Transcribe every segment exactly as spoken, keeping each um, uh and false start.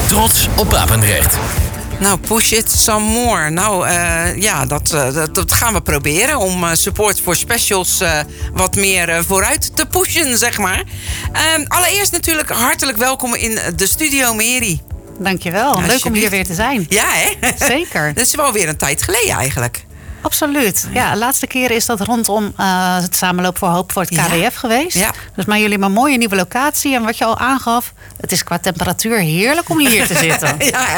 Trots op Papendrecht. Nou, push it some more. Nou, uh, ja, dat, uh, dat, dat gaan we proberen. Om uh, support voor specials uh, wat meer uh, vooruit te pushen, zeg maar. Uh, allereerst natuurlijk hartelijk welkom in de studio, Mary. Dankjewel. Leuk om hier weer te zijn. Ja, hè? Zeker. Dat is wel weer een tijd geleden eigenlijk. Absoluut. Ja, de laatste keer is dat rondom uh, het Samenloop voor Hoop voor het K W F ja. geweest. Ja. Dus maar jullie hebben een mooie nieuwe locatie. En wat je al aangaf, het is qua temperatuur heerlijk om hier te zitten. Ja,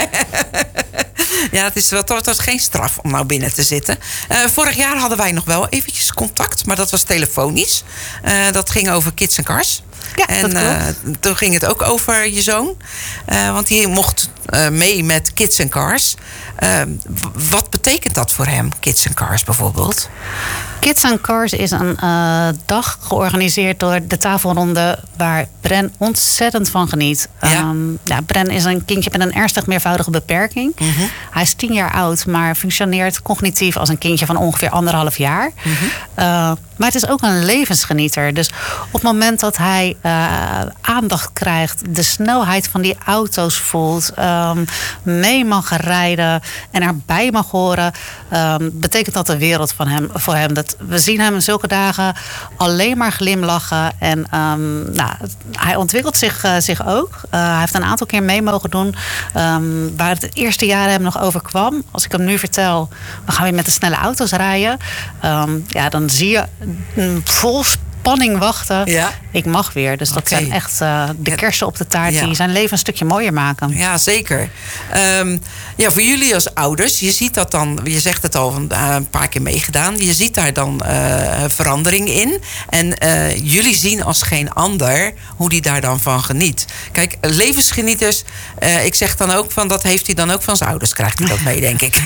ja, het is, het was geen straf om nou binnen te zitten. Uh, vorig jaar hadden wij nog wel eventjes contact, maar dat was telefonisch. Uh, dat ging over Kids and Cars. Ja, en dat klopt. Uh, toen ging het ook over je zoon. Uh, want die mocht uh, mee met Kids and Cars. Uh, wat betekent dat voor hem, Kids and Cars bijvoorbeeld? Kids and Cars is een uh, dag georganiseerd door de tafelronde waar Bren ontzettend van geniet. Ja. Um, ja, Bren is een kindje met een ernstig meervoudige beperking. Mm-hmm. Hij is tien jaar oud, maar functioneert cognitief als een kindje van ongeveer anderhalf jaar. Mm-hmm. Uh, maar het is ook een levensgenieter. Dus op het moment dat hij uh, aandacht krijgt, de snelheid van die auto's voelt, um, mee mag rijden en erbij mag horen, um, betekent dat de wereld van hem, voor hem. Dat, we zien hem in zulke dagen alleen maar glimlachen. En um, nou, hij ontwikkelt zich, uh, zich ook. Uh, hij heeft een aantal keer mee mogen doen um, waar het eerste jaar hem nog overkwam. Als ik hem nu vertel, we gaan weer met de snelle auto's rijden. Um, ja, dan zie je um, vol spanning wachten. Ja. Ik mag weer. Dus dat okay. zijn echt uh, de kersen op de taart ja. die zijn leven een stukje mooier maken. Ja, zeker. Um, ja, voor jullie als ouders, je ziet dat dan, je zegt het al een, uh, een paar keer meegedaan, je ziet daar dan uh, verandering in. En uh, jullie zien als geen ander hoe die daar dan van geniet. Kijk, levensgenieters, uh, ik zeg dan ook van, dat heeft hij dan ook van zijn ouders, krijgt hij dat mee, denk ik.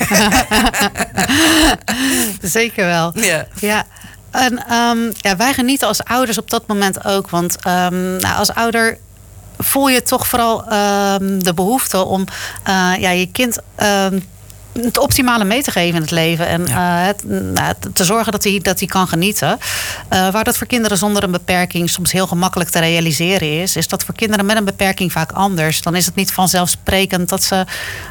Zeker wel. Ja. Ja. En um, ja, wij genieten als ouders op dat moment ook. Want um, nou, als ouder voel je toch vooral um, de behoefte om uh, ja, je kind um, het optimale mee te geven in het leven. En ja. uh, het, nou, te zorgen dat hij, dat hij kan genieten. Uh, waar dat voor kinderen zonder een beperking soms heel gemakkelijk te realiseren is, is dat voor kinderen met een beperking vaak anders. Dan is het niet vanzelfsprekend dat ze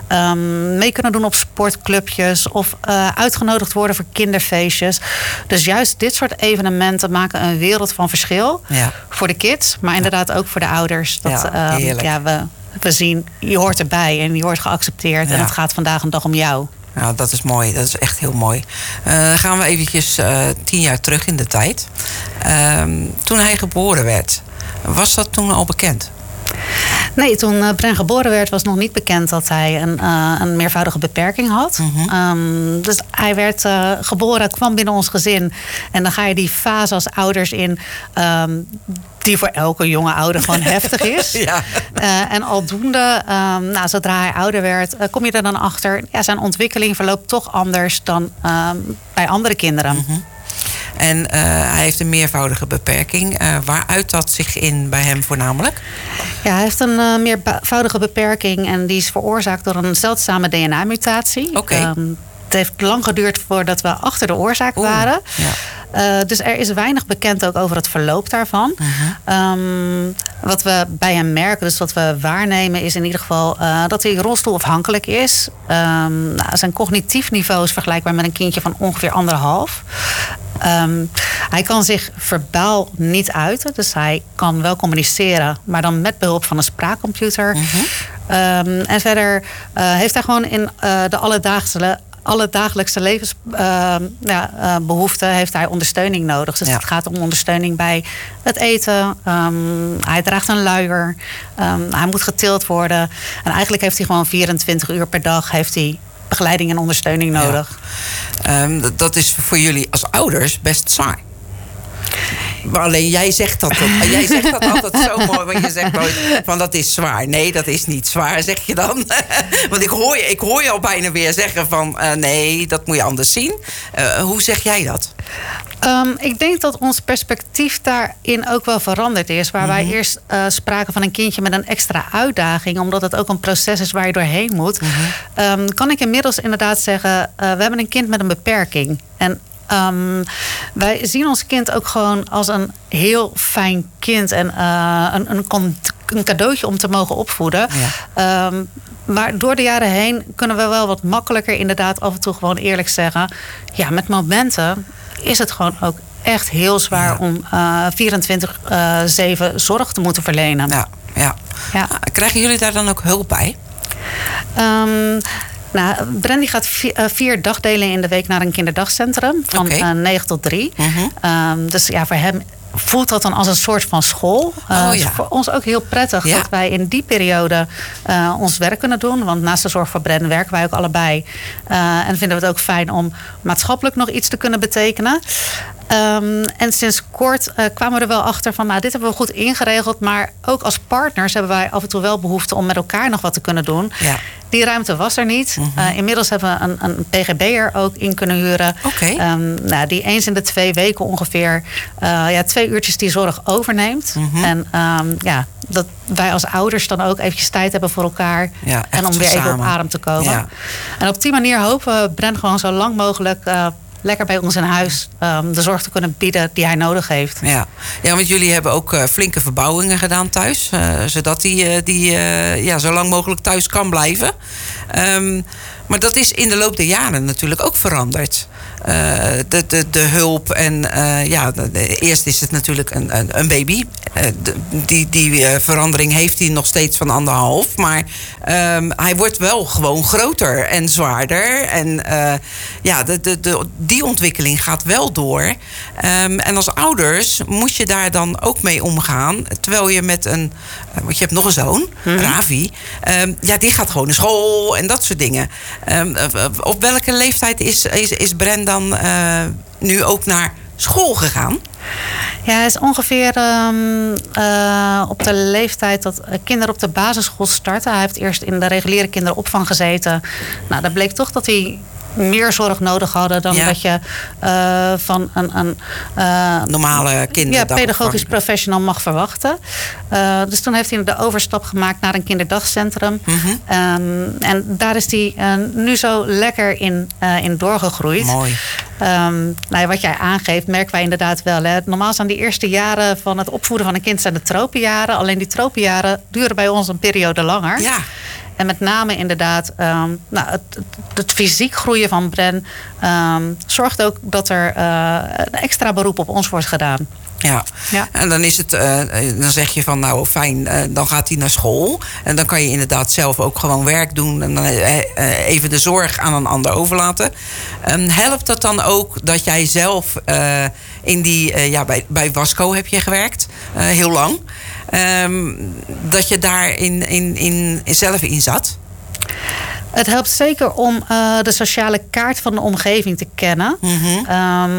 um, mee kunnen doen op sportclubjes of uh, uitgenodigd worden voor kinderfeestjes. Dus juist dit soort evenementen maken een wereld van verschil. Ja. Voor de kids, maar inderdaad ja. ook voor de ouders. Dat, ja, um, ja, we... We zien, je hoort erbij en je wordt geaccepteerd. Ja. En het gaat vandaag een dag om jou. Nou, dat is mooi. Dat is echt heel mooi. Uh, dan gaan we eventjes uh, tien jaar terug in de tijd. Uh, toen hij geboren werd, was dat toen al bekend? Nee, toen uh, Bren geboren werd was nog niet bekend dat hij een, uh, een meervoudige beperking had. Mm-hmm. Um, dus hij werd uh, geboren, kwam binnen ons gezin. En dan ga je die fase als ouders in, Um, die voor elke jonge ouder gewoon heftig is. Ja. Uh, en aldoende, um, nou, zodra hij ouder werd, uh, kom je er dan achter, ja, zijn ontwikkeling verloopt toch anders dan um, bij andere kinderen. Mm-hmm. En uh, hij heeft een meervoudige beperking. Uh, waar uit dat zich in bij hem voornamelijk? Ja, hij heeft een uh, meervoudige beperking en die is veroorzaakt door een zeldzame D N A-mutatie. Oké. Okay. Um, het heeft lang geduurd voordat we achter de oorzaak Oeh, waren. Ja. Uh, dus er is weinig bekend ook over het verloop daarvan. Uh-huh. Um, wat we bij hem merken, dus wat we waarnemen, is in ieder geval uh, dat hij rolstoelafhankelijk is. Um, nou, zijn cognitief niveau is vergelijkbaar met een kindje van ongeveer anderhalf. Um, hij kan zich verbaal niet uiten, dus hij kan wel communiceren, maar dan met behulp van een spraakcomputer. Uh-huh. Um, en verder uh, heeft hij gewoon in uh, de alledaagse alle dagelijkse levensbehoeften uh, ja, uh, heeft hij ondersteuning nodig. Dus ja. het gaat om ondersteuning bij het eten. Um, hij draagt een luier. Um, hij moet getild worden. En eigenlijk heeft hij gewoon vierentwintig uur per dag heeft hij begeleiding en ondersteuning nodig. Ja. Um, dat is voor jullie als ouders best zwaar. Maar alleen jij zegt dat, dat jij zegt dat altijd zo mooi, want je zegt nooit van dat is zwaar. Nee, dat is niet zwaar, zeg je dan. Want ik hoor je, ik hoor je al bijna weer zeggen van uh, nee, dat moet je anders zien. Uh, hoe zeg jij dat? Um, ik denk dat ons perspectief daarin ook wel veranderd is. Waar mm-hmm. wij eerst uh, spraken van een kindje met een extra uitdaging, omdat het ook een proces is waar je doorheen moet. Mm-hmm. Um, kan ik inmiddels inderdaad zeggen, uh, we hebben een kind met een beperking. En Um, wij zien ons kind ook gewoon als een heel fijn kind. En uh, een, een een cadeautje om te mogen opvoeden. Ja. Um, maar door de jaren heen kunnen we wel wat makkelijker inderdaad af en toe gewoon eerlijk zeggen. Ja, met momenten is het gewoon ook echt heel zwaar ja. om uh, vierentwintig zeven zorg te moeten verlenen. Ja, ja. Ja. Krijgen jullie daar dan ook hulp bij? Um, Nou, Brandy gaat vier, uh, vier dagdelen in de week naar een kinderdagcentrum. Van okay. uh, negen tot drie. Uh-huh. Um, dus ja, voor hem voelt dat dan als een soort van school. Uh, oh, ja. Voor ons ook heel prettig ja. dat wij in die periode uh, ons werk kunnen doen. Want naast de zorg voor Bren werken wij ook allebei. Uh, en vinden we het ook fijn om maatschappelijk nog iets te kunnen betekenen. Um, en sinds kort uh, kwamen we er wel achter van, nou, dit hebben we goed ingeregeld. Maar ook als partners hebben wij af en toe wel behoefte om met elkaar nog wat te kunnen doen. Ja. Die ruimte was er niet. Mm-hmm. Uh, inmiddels hebben we een, een P G B'er ook in kunnen huren. Okay. Um, nou, die eens in de twee weken ongeveer uh, ja, twee uurtjes die zorg overneemt. Mm-hmm. En um, ja, dat wij als ouders dan ook eventjes tijd hebben voor elkaar. Ja, en om weer even samen op adem te komen. Ja. En op die manier hopen we Bren gewoon zo lang mogelijk Uh, lekker bij ons in huis um, de zorg te kunnen bieden die hij nodig heeft. Ja, ja, want jullie hebben ook uh, flinke verbouwingen gedaan thuis. Uh, zodat hij uh, die, uh, ja, zo lang mogelijk thuis kan blijven. Um, maar dat is in de loop der jaren natuurlijk ook veranderd. Uh, de, de, de hulp en uh, ja, de, de, eerst is het natuurlijk een, een, een baby. Uh, de, die die uh, verandering heeft hij nog steeds van anderhalf. Maar um, hij wordt wel gewoon groter en zwaarder. En uh, ja, de, de, de, die ontwikkeling gaat wel door. Um, en als ouders moet je daar dan ook mee omgaan. Terwijl je met een, uh, want je hebt nog een zoon, hmm. Ravi. Um, ja, die gaat gewoon naar school en dat soort dingen. Um, op welke leeftijd is, is, is Bren dan uh, nu ook naar school gegaan? Ja, hij is ongeveer um, uh, op de leeftijd dat kinderen op de basisschool starten. Hij heeft eerst in de reguliere kinderopvang gezeten. Nou, dat bleek toch dat hij meer zorg nodig hadden dan ja. dat je uh, van een, een uh, normale kinderdagopvang, ja, pedagogisch professional mag verwachten. Uh, dus toen heeft hij de overstap gemaakt naar een kinderdagcentrum. Mm-hmm. Um, en daar is hij uh, nu zo lekker in, uh, in doorgegroeid. Mooi. Um, nou ja, wat jij aangeeft, merken wij inderdaad wel. Hè. Normaal zijn die eerste jaren van het opvoeden van een kind zijn de tropenjaren. Alleen die tropenjaren duren bij ons een periode langer. Ja. En met name inderdaad um, nou, het, het, het fysiek groeien van Bren um, zorgt ook dat er uh, een extra beroep op ons wordt gedaan. Ja. ja, en dan is het, uh, dan zeg je van nou fijn, uh, dan gaat hij naar school. En dan kan je inderdaad zelf ook gewoon werk doen en dan uh, even de zorg aan een ander overlaten. Um, helpt dat dan ook dat jij zelf uh, in die, uh, ja, bij, bij Wasco heb je gewerkt, uh, heel lang. Um, dat je daar in, in, in, zelf in zat? Het helpt zeker om uh, de sociale kaart van de omgeving te kennen. Mm-hmm.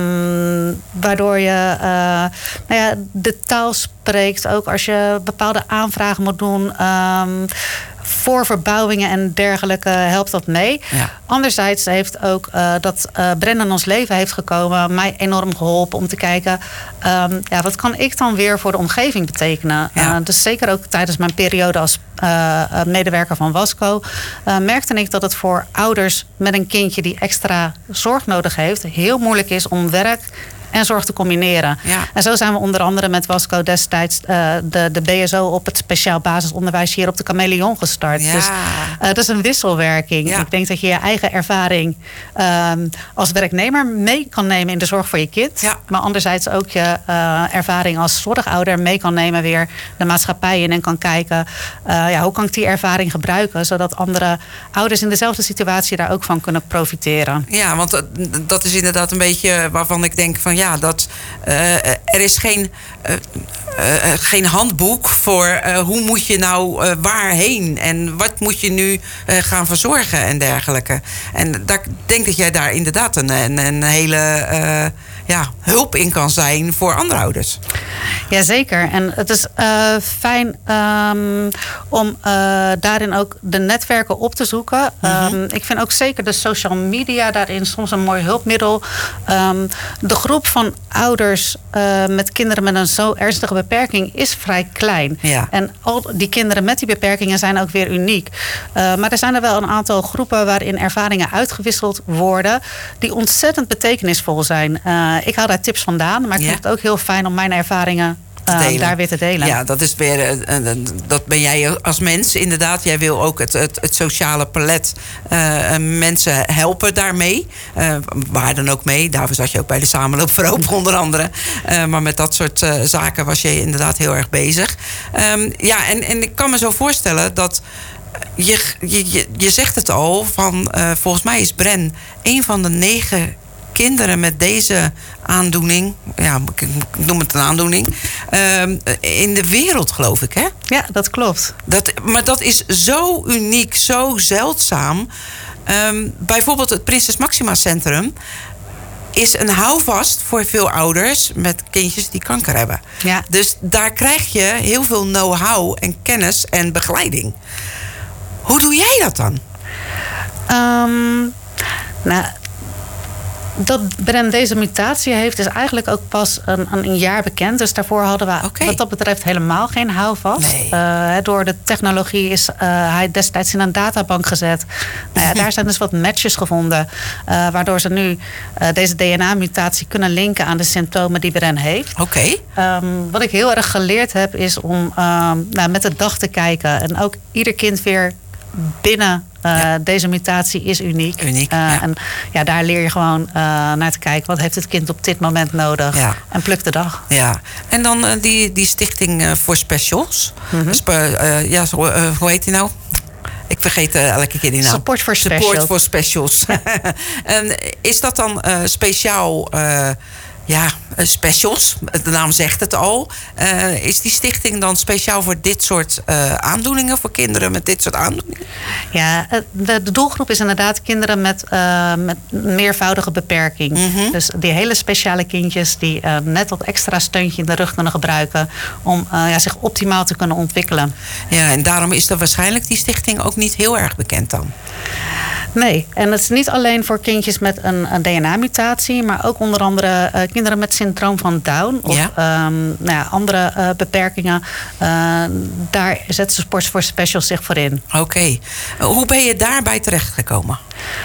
Um, waardoor je uh, nou ja, de taal spreekt. Ook als je bepaalde aanvragen moet doen. Um, voor verbouwingen en dergelijke helpt dat mee. Ja. Anderzijds heeft ook uh, dat uh, Bren in ons leven heeft gekomen mij enorm geholpen om te kijken, um, ja, wat kan ik dan weer voor de omgeving betekenen? Ja. Uh, dus zeker ook tijdens mijn periode als uh, medewerker van Wasco uh, merkte ik dat het voor ouders met een kindje die extra zorg nodig heeft heel moeilijk is om werk en zorg te combineren. Ja. En zo zijn we onder andere met Wasco destijds uh, de, de B S O op het speciaal basisonderwijs hier op de Chameleon gestart. Ja. Dus uh, dat is een wisselwerking. Ja. Ik denk dat je je eigen ervaring um, als werknemer mee kan nemen in de zorg voor je kind. Ja. Maar anderzijds ook je uh, ervaring als zorgouder mee kan nemen weer de maatschappij in en kan kijken uh, ja, hoe kan ik die ervaring gebruiken zodat andere ouders in dezelfde situatie daar ook van kunnen profiteren. Ja, want dat is inderdaad een beetje waarvan ik denk van ja, Ja, dat uh, er is geen, uh, uh, geen handboek voor uh, hoe moet je nou uh, waarheen en wat moet je nu uh, gaan verzorgen en dergelijke. En daar, ik denk dat jij daar inderdaad een, een, een hele uh, ja, hulp in kan zijn voor andere ouders. Jazeker. En het is uh, fijn um, om uh, daarin ook de netwerken op te zoeken. Mm-hmm. Um, ik vind ook zeker de social media daarin soms een mooi hulpmiddel. Um, de groep van ouders uh, met kinderen met een zo ernstige beperking is vrij klein. Ja. En al die kinderen met die beperkingen zijn ook weer uniek. Uh, maar er zijn er wel een aantal groepen waarin ervaringen uitgewisseld worden die ontzettend betekenisvol zijn. Uh, ik haal daar tips vandaan, maar ik ja. vind het ook heel fijn om mijn ervaringen te delen. Uh, daar weer te delen. Ja, dat is weer, uh, dat ben jij als mens inderdaad. Jij wil ook het, het, het sociale palet uh, mensen helpen daarmee. Uh, waar dan ook mee. Daarvoor zat je ook bij de Samenloop voor Hoop onder andere. Uh, maar met dat soort uh, zaken was je inderdaad heel erg bezig. Um, ja, en, en ik kan me zo voorstellen dat je, je, je zegt het al, van uh, volgens mij is Bren een van de negen kinderen met deze aandoening, ja, ik noem het een aandoening, uh, in de wereld, geloof ik, hè? Ja, dat klopt. Dat, maar dat is zo uniek, zo zeldzaam. Um, bijvoorbeeld het Prinses Maxima Centrum is een houvast voor veel ouders met kindjes die kanker hebben. Ja. Dus daar krijg je heel veel know-how en kennis en begeleiding. Hoe doe jij dat dan? Um, nou, dat Bren deze mutatie heeft, is eigenlijk ook pas een, een jaar bekend. Dus daarvoor hadden we okay. wat dat betreft helemaal geen houvast. Nee. Uh, door de technologie is uh, hij destijds in een databank gezet. Nou ja, daar zijn dus wat matches gevonden. Uh, waardoor ze nu uh, deze D N A-mutatie kunnen linken aan de symptomen die Bren heeft. Okay. Um, wat ik heel erg geleerd heb, is om um, nou, met de dag te kijken. En ook ieder kind weer binnen Uh, ja. Deze mutatie is uniek. uniek uh, ja. En ja, daar leer je gewoon uh, naar te kijken. Wat heeft het kind op dit moment nodig? Ja. En pluk de dag. Ja. En dan uh, die, die stichting uh, voor specials. Mm-hmm. Sp- uh, ja, zo, uh, hoe heet die nou? Ik vergeet uh, elke keer die naam. Support for Specials. Support for Specials. Ja. En is dat dan uh, speciaal... Uh, Ja, specials, de naam zegt het al. Uh, is die stichting dan speciaal voor dit soort uh, aandoeningen, voor kinderen met dit soort aandoeningen? Ja, de, de doelgroep is inderdaad kinderen met, uh, met meervoudige beperking. Mm-hmm. Dus die hele speciale kindjes die uh, net wat extra steuntje in de rug kunnen gebruiken om uh, ja, zich optimaal te kunnen ontwikkelen. Ja, en daarom is er waarschijnlijk die stichting ook niet heel erg bekend dan. Nee, en het is niet alleen voor kindjes met een, een D N A-mutatie, maar ook onder andere uh, kinderen met syndroom van Down of ja. um, nou ja, andere uh, beperkingen. Uh, daar zet Support for Specials zich voor in. Oké. Okay. Hoe ben je daarbij terechtgekomen?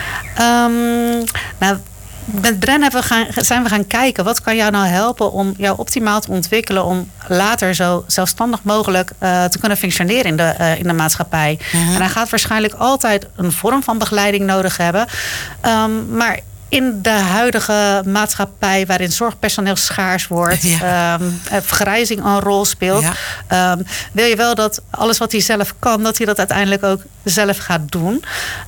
Um, nou, met Bren hebben we gaan, zijn we gaan kijken, wat kan jou nou helpen om jou optimaal te ontwikkelen, om later zo zelfstandig mogelijk uh, te kunnen functioneren in de, uh, in de maatschappij. Mm-hmm. En hij gaat waarschijnlijk altijd een vorm van begeleiding nodig hebben. Um, maar in de huidige maatschappij, waarin zorgpersoneel schaars wordt, ja. um, vergrijzing een rol speelt, ja. um, wil je wel dat alles wat hij zelf kan, dat hij dat uiteindelijk ook zelf gaat doen.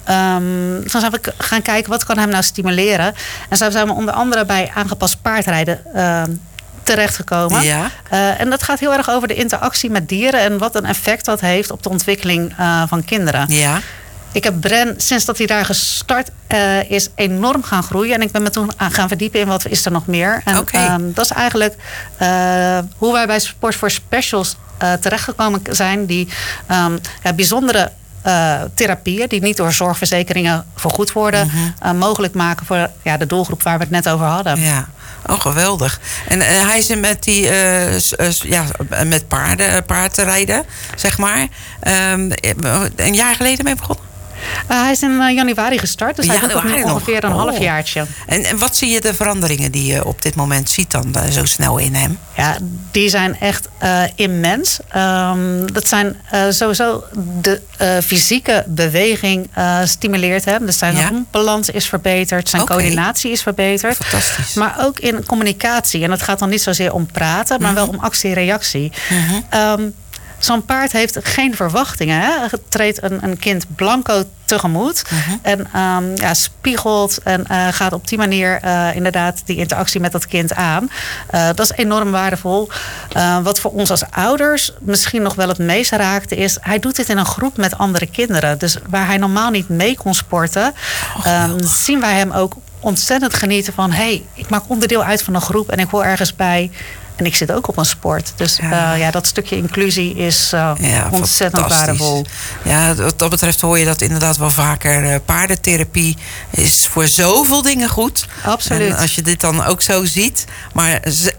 Um, dan zijn we gaan kijken, wat kan hem nou stimuleren? En zo zijn we onder andere bij aangepast paardrijden uh, terechtgekomen. Ja. Uh, en dat gaat heel erg over de interactie met dieren en wat een effect dat heeft op de ontwikkeling uh, van kinderen. Ja. Ik heb Bren, sinds dat hij daar gestart uh, is, enorm gaan groeien. En ik ben me toen gaan verdiepen in wat is er nog meer. En okay. um, dat is eigenlijk uh, hoe wij bij Support for Specials uh, terechtgekomen zijn. Die um, ja, bijzondere uh, therapieën, die niet door zorgverzekeringen vergoed worden, mm-hmm. uh, mogelijk maken voor ja, de doelgroep waar we het net over hadden. Ja. Oh, geweldig. En uh, hij is met die uh, uh, ja, met paarden, paardrijden, zeg maar. Um, een jaar geleden mee begonnen? Uh, hij is in uh, januari gestart, dus hij doet nu ongeveer een oh. halfjaartje. En, en wat zie je de veranderingen die je op dit moment ziet dan uh, zo snel in hem? Ja, die zijn echt uh, immens. Um, dat zijn uh, sowieso de uh, fysieke beweging uh, stimuleert hem. Dus zijn ja? balans is verbeterd, zijn okay. coördinatie is verbeterd. Fantastisch. Maar ook in communicatie. En het gaat dan niet zozeer om praten, maar mm-hmm. wel om actie en reactie. Mm-hmm. Um, Zo'n paard heeft geen verwachtingen. Hè? Het treedt een, een kind blanco tegemoet. Uh-huh. En um, ja, spiegelt en uh, gaat op die manier uh, inderdaad die interactie met dat kind aan. Uh, dat is enorm waardevol. Uh, wat voor ons als ouders misschien nog wel het meest raakte is, hij doet dit in een groep met andere kinderen. Dus waar hij normaal niet mee kon sporten, oh, um, zien wij hem ook ontzettend genieten van, hé, hey, ik maak onderdeel uit van een groep en ik hoor ergens bij. En ik zit ook op een sport. Dus ja, uh, ja dat stukje inclusie is uh, ja, ontzettend waardevol. Ja, wat dat betreft hoor je dat inderdaad wel vaker. Uh, paardentherapie is voor zoveel dingen goed. Absoluut. En als je dit dan ook zo ziet. Maar z-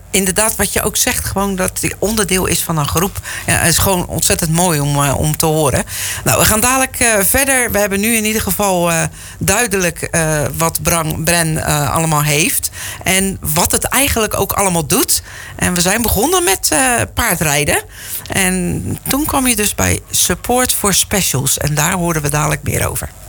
inderdaad, wat je ook zegt, gewoon dat die onderdeel is van een groep. Ja, het is gewoon ontzettend mooi om, uh, om te horen. Nou, we gaan dadelijk uh, verder. We hebben nu in ieder geval uh, duidelijk uh, wat Bran, Bren uh, allemaal heeft. En wat het eigenlijk ook allemaal doet. En we zijn begonnen met uh, paardrijden. En toen kwam je dus bij Support for Specials. En daar horen we dadelijk meer over.